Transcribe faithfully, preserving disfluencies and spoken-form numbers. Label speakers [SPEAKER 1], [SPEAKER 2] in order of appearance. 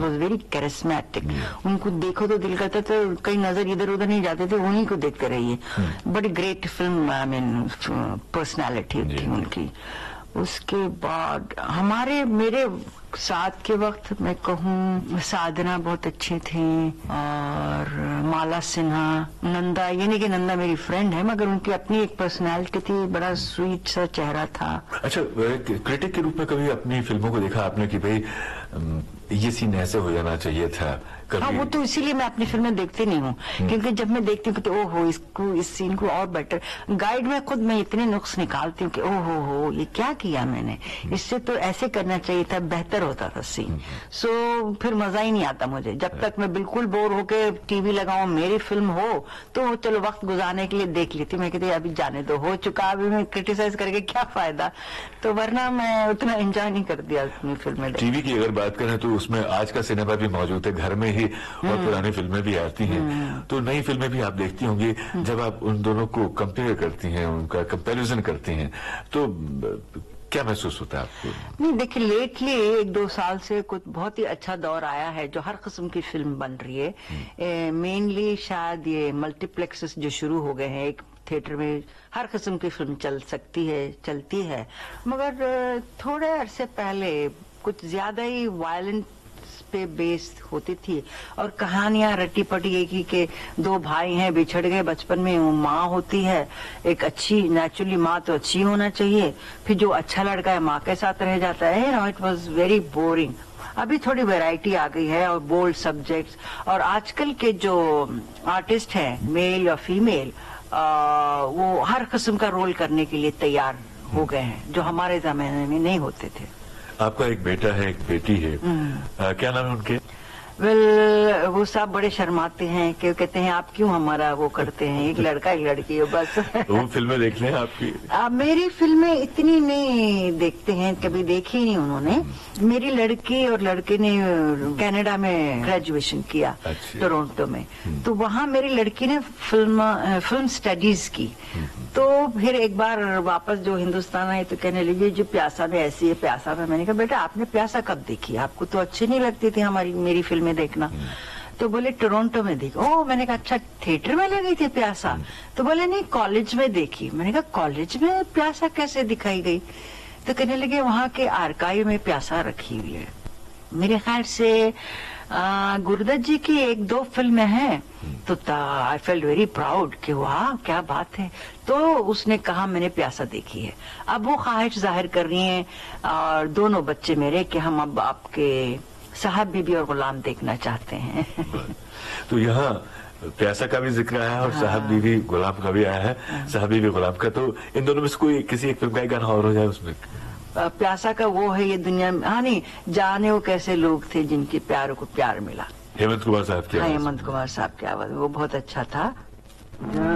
[SPEAKER 1] Was very charismatic. उनको देखो तो दिल करता था, कहीं नजर इधर उधर नहीं जाते थे, उन्हीं को देखते रहिए। बड़ी great film, I mean personality थी उनकी। उसके बाद हमारे मेरे साथ के वक्त मैं कहूँ साधना बहुत अच्छी थी, और माला सिन्हा, नंदा, यानी कि नंदा मेरी फ्रेंड है मगर उनकी अपनी एक पर्सनालिटी थी, बड़ा स्वीट सा चेहरा था।
[SPEAKER 2] अच्छा, क्रिटिक के रूप में कभी अपनी फिल्मों को देखा आपने कि भाई ये सीन ऐसे हो जाना चाहिए था?
[SPEAKER 1] हाँ, वो तो इसीलिए मैं अपनी फिल्में देखती नहीं हूँ, क्योंकि जब मैं देखती हूँ तो ओहो इसको, इस सीन को और बेटर, गाइड में खुद मैं इतने नुक्स निकालती हूँ कि ओहो हो ये क्या किया मैंने, इससे तो ऐसे करना चाहिए था, बेहतर होता था सीन। सो फिर मजा ही नहीं आता मुझे। जब तक मैं बिल्कुल बोर होके टीवी लगाऊं, मेरी फिल्म हो तो चलो वक्त गुजारने के लिए देख लेती। मैं कहती अभी जाने दो, हो चुका, अभी मैं क्रिटिसाइज करके क्या फायदा, तो वरना मैं उतना एंजॉय नहीं करती अपनी फिल्में।
[SPEAKER 2] टीवी की अगर बात करें तो उसमें आज का सिनेमा भी मौजूद है, घर में ही, और पुरानी फिल्में भी आती हैं, तो नई फिल्में भी आप देखती होंगी। जब आप उन दोनों को कंपेयर करती हैं, उनका कंपैरिजन करती हैं, तो क्या महसूस होता है आपको?
[SPEAKER 1] नहीं देखिए, लेटली एक दो साल से कुछ बहुत ही अच्छा दौर आया है जो हर किस्म की फिल्म बन रही है। मेनली शायद ये मल्टीप्लेक्सेस जो शुरू हो गए हैं, एक थिएटर में हर किस्म की फिल्म चल सकती है, चलती है, मगर थोड़े अरसे पहले कुछ ज्यादा ही वायलेंट पे बेस्ड होती थी, और कहानियां रट्टी पटी, एक ही के दो भाई हैं बिछड़ गए बचपन में, वो माँ होती है एक अच्छी, नेचुरली माँ तो अच्छी होना चाहिए, फिर जो अच्छा लड़का है माँ के साथ रह जाता है। No, it was very boring. अभी थोड़ी वैरायटी आ गई है और बोल्ड सब्जेक्ट्स, और आजकल के जो आर्टिस्ट हैं मेल या फीमेल, वो हर किस्म का रोल करने के लिए तैयार हो गए हैं, जो हमारे जमाने में नहीं होते थे।
[SPEAKER 2] आपका एक बेटा है, एक बेटी है, आ, क्या नाम है उनके?
[SPEAKER 1] वेल well, वो सब बड़े शर्माते हैं कि कहते हैं आप क्यों हमारा वो करते हैं, एक लड़का एक लड़की है बस।
[SPEAKER 2] वो फिल्में देख लें आपकी?
[SPEAKER 1] आ, मेरी फिल्में इतनी नहीं देखते हैं, कभी देखी नहीं उन्होंने। मेरी लड़की और लड़के ने कनाडा में ग्रेजुएशन किया, टोरंटो में, तो वहाँ मेरी लड़की ने फिल्म फिल्म स्टडीज की। तो फिर एक बार वापस जो हिंदुस्तान आए तो कहने लगी जो प्यासा में ऐसी है, प्यासा में। मैंने कहा बेटा आपने प्यासा कब देखी, आपको तो अच्छी नहीं लगती थी हमारी मेरी फिल्में देखना। तो बोले टोरंटो में देखी। ओ, मैंने कहा अच्छा थिएटर में लगी थी प्यासा? तो बोले नहीं कॉलेज में देखी। मैंने कहा कॉलेज में प्यासा कैसे दिखाई गई? तो कहने लगे वहाँ के आर्काइव में प्यासा रखी हुई है। मेरे ख्याल से गुरुदत्त जी की एक दो फिल्में हैं, तो आई फेल्ट वेरी प्राउड कि वाह क्या बात है। तो उसने कहा मैंने प्यासा देखी है। अब वो ख्वाहिश जाहिर कर रही हैं और दोनों बच्चे मेरे कि हम अब आपके साहब बीबी और गुलाम देखना चाहते हैं।
[SPEAKER 2] तो यहाँ प्यासा का भी जिक्र आया है और हाँ। साहब बीबी गुलाम का भी आया है। हाँ। साहब बीबी गुलाम का, तो इन दोनों में से कोई किसी एक फिल्म का गाना और हो जाए उसमें?
[SPEAKER 1] प्यासा का वो है ये दुनिया में, हाँ नहीं, जाने वो कैसे लोग थे जिनके प्यारों को प्यार मिला।
[SPEAKER 2] हेमंत कुमार साहब की आवाज।
[SPEAKER 1] हाँ, हेमंत कुमार साहब की आवाज, वो बहुत अच्छा था।